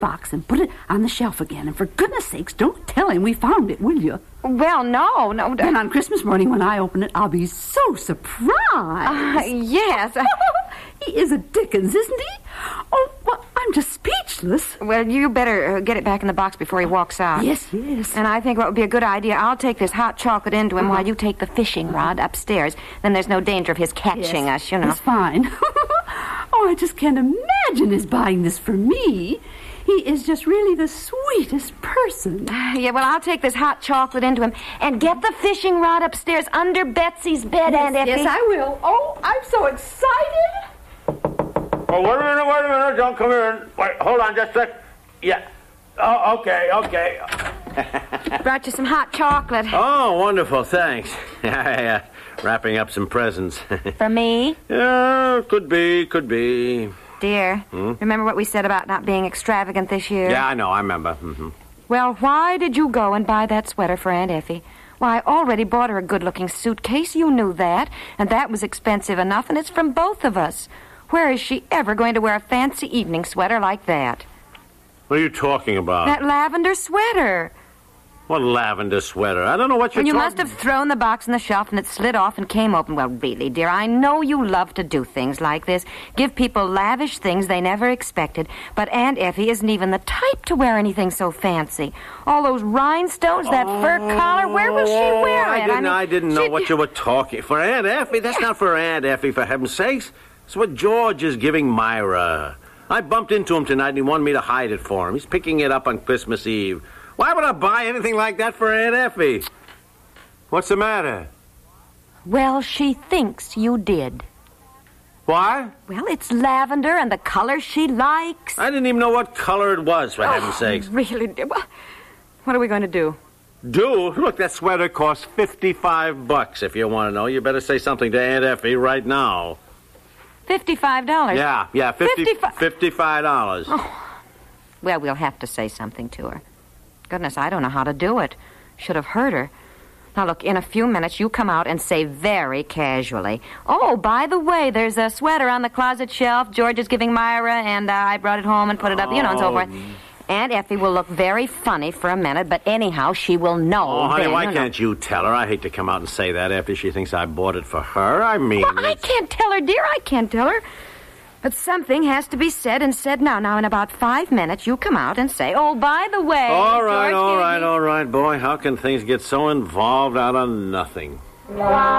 box and put it on the shelf again. And for goodness sakes, don't tell him we found it, will you? Well, no. Then on Christmas morning when I open it, I'll be so surprised. Yes. He is a Dickens, isn't he? Oh, well, I'm just speechless. Well, you better get it back in the box before he walks out. Yes, yes. And I think what would be a good idea, I'll take this hot chocolate into him while you take the fishing rod upstairs. Then there's no danger of his catching us, you know. That's fine. Oh, I just can't imagine his buying this for me. He is just really the sweetest person. Yeah, well, I'll take this hot chocolate into him and get the fishing rod upstairs under Betsy's bed, Aunt Effie. Yes, I will. Oh, I'm so excited. Oh, wait a minute. Don't come in. Wait, hold on just a sec. Yeah. Oh, okay. Brought you some hot chocolate. Oh, wonderful. Thanks. Wrapping up some presents. For me? Yeah, could be. Dear, remember what we said about not being extravagant this year? Yeah, I know. I remember. Mm-hmm. Well, why did you go and buy that sweater for Aunt Effie? Why, I already bought her a good-looking suitcase. You knew that. And that was expensive enough, and it's from both of us. Where is she ever going to wear a fancy evening sweater like that? What are you talking about? That lavender sweater. What lavender sweater? I don't know what you're You talking... must have thrown the box on the shelf and it slid off and came open. Well, really, dear, I know you love to do things like this. Give people lavish things they never expected. But Aunt Effie isn't even the type to wear anything so fancy. All those rhinestones, that fur collar, where will she wear it? I didn't know what you were talking... For Aunt Effie? That's not for Aunt Effie, for heaven's sakes. It's what George is giving Myra. I bumped into him tonight and he wanted me to hide it for him. He's picking it up on Christmas Eve. Why would I buy anything like that for Aunt Effie? What's the matter? Well, she thinks you did. Why? Well, it's lavender and the color she likes. I didn't even know what color it was, for heaven's sakes. Really, dear? What are we going to do? Look, that sweater costs $55, if you want to know. You better say something to Aunt Effie right now. $55? Yeah, $55. Oh. Well, we'll have to say something to her. Goodness, I don't know how to do it. Should have heard her. Now, look, in a few minutes, you come out and say very casually, oh, by the way, there's a sweater on the closet shelf. George is giving Myra, and I brought it home and put it up, and so forth. Aunt Effie will look very funny for a minute, but anyhow, she will know. Oh, honey, why can't you tell her? I hate to come out and say that after she thinks I bought it for her. I mean... Well, I can't tell her, dear. I can't tell her. But something has to be said and said now. Now, in about 5 minutes, you come out and say, oh, by the way... All right, boy. How can things get so involved out of nothing?